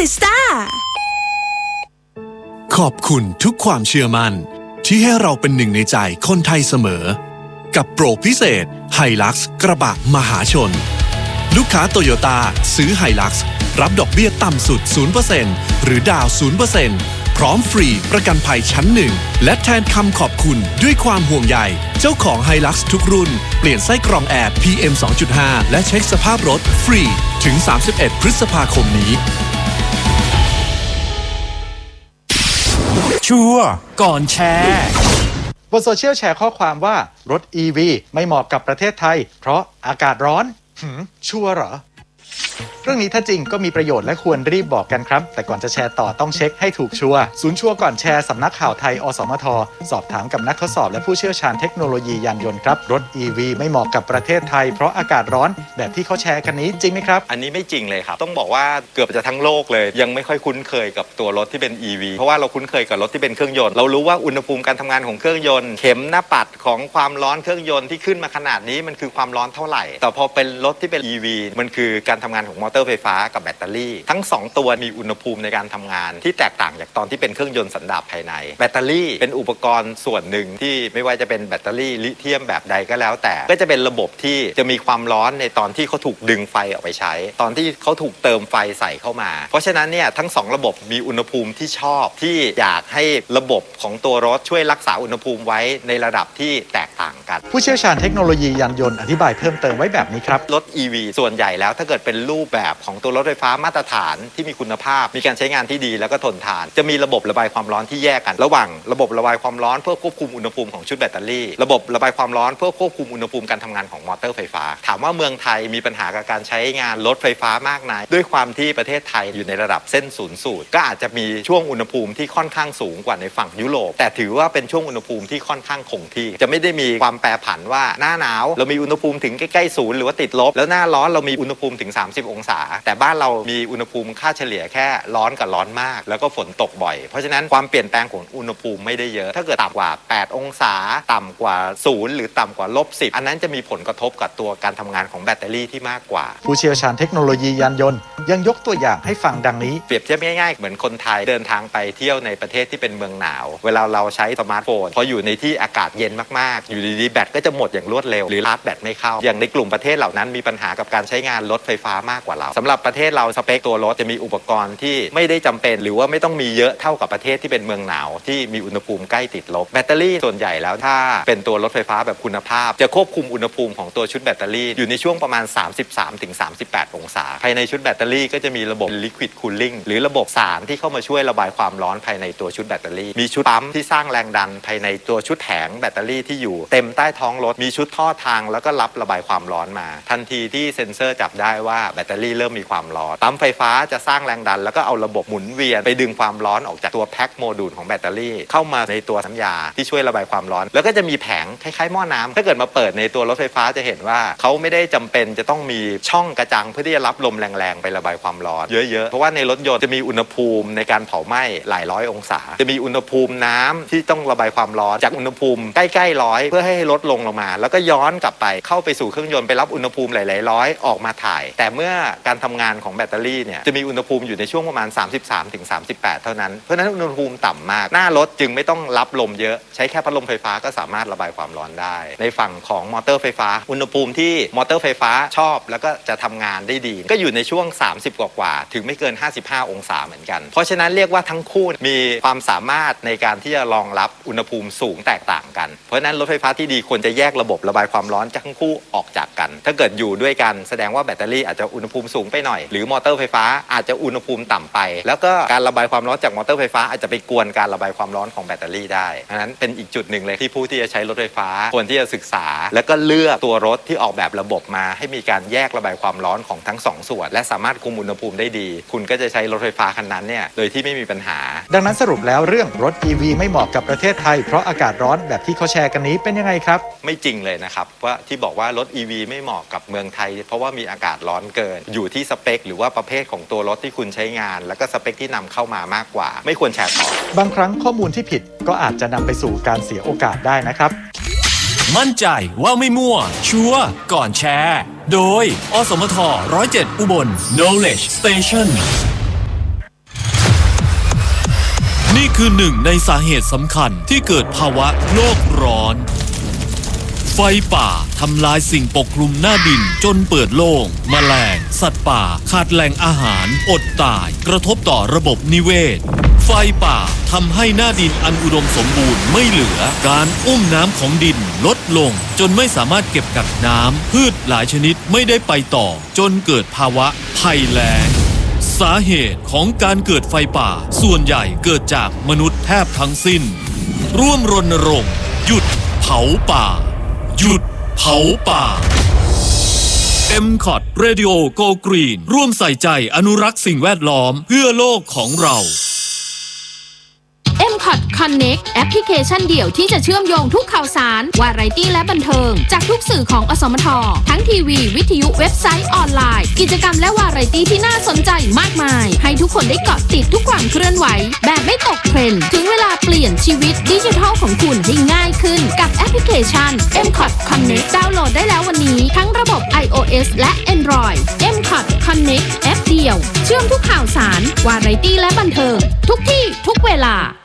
Statista ขอบคุณทุกความเชื่อมั่นที่ให้เราเป็นหนึ่งในใจคนไทยเสมอกับโปรพิเศษ Hilux กระบะมหาชนลูกค้าโตโยต้าซื้อ Hilux รับดอกเบี้ยต่ำสุด 0% หรือดาว 0%พร้อมฟรีประกันภัยชั้นหนึ่งและแทนคำขอบคุณด้วยความห่วงใยเจ้าของ Hilux ทุกรุ่นเปลี่ยนไส้กรองแอร์ PM 2.5 และเช็คสภาพรถฟรีถึง 31 พฤษภาคมนี้ชัวร์ก่อนแชร์บนโซเชียลแชร์ข้อความว่ารถ EV ไม่เหมาะกับประเทศไทยเพราะอากาศร้อนชัวร์เหรอเรื่องนี้ถ้าจริงก็มีประโยชน์และควรรีบบอกกันครับแต่ก่อนจะแชร์ต่อต้องเช็คให้ถูกชัวร์ศูนย์ชัวร์ก่อนแชร์สำนักข่าวไทยอสมทสอบถามกับนักทดสอบและผู้เชี่ยวชาญเทคโนโลยียานยนต์ครับรถ EV ไม่เหมาะกับประเทศไทยเพราะอากาศร้อนแบบที่เขาแชร์กันนี้จริงไหมครับอันนี้ไม่จริงเลยครับต้องบอกว่าเกือบจะทั้งโลกเลยยังไม่ค่อยคุ้นเคยกับตัวรถที่เป็น EV เพราะว่าเราคุ้นเคยกับรถที่เป็นเครื่องยนต์เรารู้ว่าอุณหภูมิการทำงานของเครื่องยนต์เข็มหน้าปัดของความร้อนเครื่องยนต์ที่ขึ้นมาขนาดนี้มันคือความร้อนเท่าไหร่แต่พอเป็นรถที่เป็น EV มันคือการทำงานของมอเตอร์ไฟฟ้ากับแบตเตอรี่ทั้ง2ตัวมีอุณหภูมิในการทำงานที่แตกต่างจากตอนที่เป็นเครื่องยนต์สันดาปภายในแบตเตอรี่เป็นอุปกรณ์ส่วนหนึ่งที่ไม่ว่าจะเป็นแบตเตอรี่ลิเธียมแบบใดก็แล้วแต่ก็จะเป็นระบบที่จะมีความร้อนในตอนที่เขาถูกดึงไฟออกไปใช้ตอนที่เขาถูกเติมไฟใส่เข้ามาเพราะฉะนั้นเนี่ยทั้ง2ระบบมีอุณหภูมิที่ชอบที่อยากให้ระบบของตัวรถช่วยรักษาอุณหภูมิไว้ในระดับที่แตกต่างกันผู้เชี่ยวชาญเทคโนโลยียานยนต์อธิบายเพิ่มเติมไว้แบบนี้ครับรถ EV ส่วนใหญ่แล้วถ้าเกิดเป็นรูปแบบของตัวรถไฟฟ้ามาตรฐานที่มีคุณภาพมีการใช้งานที่ดีแล้วก็ทนทานจะมีระบบระบายความร้อนที่แยกกันระหว่างระบบระบายความร้อนเพื่อควบคุมอุณหภูมิของชุดแบตเตอรี่ระบบระบายความร้อนเพื่อควบคุมอุณหภูมิการทำงานของมอเตอร์ไฟฟ้าถามว่าเมืองไทยมีปัญหากับการใช้งานรถไฟฟ้ามากนักด้วยความที่ประเทศไทยอยู่ในระดับเส้นศูนย์สูตรก็อาจจะมีช่วงอุณหภูมิที่ค่อนข้างสูงกว่าในฝั่งยุโรปแต่ถือว่าเป็นช่วงอุณหภูมิที่ค่อนข้างคงที่จะไม่ได้มีความแปรผันว่าหน้าหนาวเรามีอุณหภูมิถึงใกล้ๆศูนย์หรือว่าติดลบแล้วหน้าร้อนเรามีอุณหภูมิถึง30องศาแต่บ้านเรามีอุณหภูมิค่าเฉลี่ยแค่ร้อนกับร้อนมากแล้วก็ฝนตกบ่อยเพราะฉะนั้นความเปลี่ยนแปลงของอุณหภูมิไม่ได้เยอะถ้าเกิดต่ำกว่า8องศาต่ำกว่า0หรือต่ำกว่า-10อันนั้นจะมีผลกระทบกับตัวการทำงานของแบตเตอรี่ที่มากกว่าผู้เชี่ยวชาญเทคโนโลยียานยนต์ยังยกตัวอย่างให้ฟังดังนี้เปรียบเทียบง่ายๆเหมือนคนไทยเดินทางไปเที่ยวในประเทศที่เป็นเมืองหนาวเวลาเราใช้สมาร์ทโฟนพออยู่ในที่อากาศเย็นมากๆอยู่ดีๆแบตก็จะหมดอย่างรวดเร็วหรือชาร์จแบตไม่เข้าอย่างในกลุ่มประเทศเหล่านั้นมีปัญหากับการใช้งานรถไฟฟ้ามากกว่าเราสำหรับประเทศเราสเปคตัวรถจะมีอุปกรณ์ที่ไม่ได้จำเป็นหรือว่าไม่ต้องมีเยอะเท่ากับประเทศที่เป็นเมืองหนาวที่มีอุณหภูมิใกล้ติดลบแบตเตอรี่ส่วนใหญ่แล้วถ้าเป็นตัวรถไฟฟ้าแบบคุณภาพจะควบคุมอุณหภูมิของตัวชุดแบตเตอรี่อยู่ในช่วงประมาณ 33-38 องศาภายในชุดแบตเตอรี่ก็จะมีระบบ liquid cooling หรือระบบสารที่เข้ามาช่วยระบายความร้อนภายในตัวชุดแบตเตอรี่มีชุดปั๊มที่สร้างแรงดันภายในตัวชุดแผงแบตเตอรี่ที่อยู่เต็มใต้ท้องรถมีชุดท่อทางแล้วก็รับระบายความร้อนมาทันทีที่เซ็นเซอร์จับได้ว่าแบตเตอรี่เริ่มมีความร้อนปั๊มไฟฟ้าจะสร้างแรงดันแล้วก็เอาระบบหมุนเวียนไปดึงความร้อนออกจากตัวแพ็คโมดูลของแบตเตอรี่เข้ามาในตัวน้ำยาที่ช่วยระบายความร้อนแล้วก็จะมีแผงคล้ายๆหม้อน้ำถ้าเกิดมาเปิดในตัวรถไฟฟ้าจะเห็นว่าเขาไม่ได้จำเป็นจะต้องมีช่องกระจังเพื่อที่จะรับลมแรงๆไประบายความร้อนเยอะๆเพราะว่าในรถยนต์จะมีอุณหภูมิในการเผาไหม้หลายร้อยองศาจะมีอุณหภูมิน้ำที่ต้องระบายความร้อนจากอุณหภูมิใกล้ๆ100เพื่อให้ลดลงมาแล้วก็ย้อนกลับไปเข้าไปสู่เครื่องยนต์ไปรับอุณหภูมิหลายๆร้อยออกมาถ่ายแต่เมื่อการทำงานของแบตเตอรี่เนี่ยจะมีอุณหภูมิอยู่ในช่วงประมาณ 33-38 เท่านั้นเพราะฉะนั้นอุณหภูมิต่ำมากหน้ารถจึงไม่ต้องรับลมเยอะใช้แค่พัดลมไฟฟ้าก็สามารถระบายความร้อนได้ในฝั่งของมอเตอร์ไฟฟ้าอุณหภูมิที่มอเตอร์ไฟฟ้าชอบแล้วก็จะทำงานได้ดีก็อยู่ในช่วง30กว่าถึงไม่เกิน55องศาเหมือนกันเพราะฉะนั้นเรียกว่าทั้งคู่มีความสามารถในการที่จะรองรับอุณหภูมิสูงแตกต่างกันเพราะฉะนั้นรถไฟฟ้าที่ดีควรจะแยกระบบระบายความร้อนทั้งคู่ออกจากกันถ้าเกิดอยู่ด้วยกันแสดงว่าแบตเตอรี่อาจจะอุณหภูมิสูงไปหน่อยหรือมอเตอร์ไฟฟ้าอาจจะอุณหภูมิต่ำไปแล้วก็การระบายความร้อนจากมอเตอร์ไฟฟ้าอาจจะไปกวนการระบายความร้อนของแบตเตอรี่ได้ดังนั้นเป็นอีกจุดหนึ่งเลยที่ผู้ที่จะใช้รถไฟฟ้าควรที่จะศึกษาแล้วก็เลือกตัวรถที่ออกแบบระบบมาให้มีการแยกระบายความร้อนของทั้ง2ส่วนและสามารถคุมอุณหภูมิได้ดีคุณก็จะใช้รถไฟฟ้าคันนั้นเนี่ยโดยที่ไม่มีปัญหาดังนั้นสรุปแล้วเรื่องรถ EV ไม่เหมาะกับประเทศไทยเพราะอากาศร้อนแบบที่เขาแชร์กันนี้เป็นยังไงครับไม่จริงเลยนะครับว่าที่บอกว่ารถ EV ไม่เหมาะกับเมืองไทยเพราะว่ามีอากาศร้อนเกินอยู่ที่สเปคหรือว่าประเภทของตัวรถที่คุณใช้งานแล้วก็สเปคที่นำเข้ามามากกว่าไม่ควรแชร์ต่อบางครั้งข้อมูลที่ผิดก็อาจจะนำไปสู่การเสียโอกาสได้นะครับมั่นใจว่าไม่มั่วชัวร์ก่อนแชร์โดยอสมท107อุบล Knowledge Station คือหนึ่งในสาเหตุสำคัญที่เกิดภาวะโลกร้อนไฟป่าทำลายสิ่งปกคลุมหน้าดินจนเปิดโล่งแมลงสัตว์ป่าขาดแหล่งอาหารอดตายกระทบต่อระบบนิเวศไฟป่าทำให้หน้าดินอันอุดมสมบูรณ์ไม่เหลือการอุ้มน้ำของดินลดลงจนไม่สามารถเก็บกักน้ำพืชหลายชนิดไม่ได้ไปต่อจนเกิดภาวะภัยแล้งสาเหตุของการเกิดไฟป่าส่วนใหญ่เกิดจากมนุษย์แทบทั้งสิ้นร่วมรณรงค์หยุดเผาป่าหยุดเผาป่า MCOT Radio Go Green ร่วมใส่ใจอนุรักษ์สิ่งแวดล้อมเพื่อโลกของเรา MCOT Connect แอปพลิเคชันเดี่ยวที่จะเชื่อมโยงทุกข่าวสารวาไรตี้และบันเทิงจากทุกสื่อของอสมททั้งทีวีวิทยุเว็บไซต์ออนไลน์กิจกรรมและวาไรตี้ที่น่าสนใจมากมายให้ทุกคนได้เกาะติดทุกความเคลื่อนไหวแบบไม่ตกเทรนด์ถึงเวลาเปลี่ยนชีวิตดิจิทัลของคุณให้ง่ายขึ้นกับแอปพลิเคชัน MCOT Connect ดาวน์โหลดได้แล้ววันนี้ทั้งระบบ iOS และ Android MCOT Connect แอปเดียวเชื่อมทุกข่าวสารวาไรตี้และบันเทิงทุกที่ทุกเวลา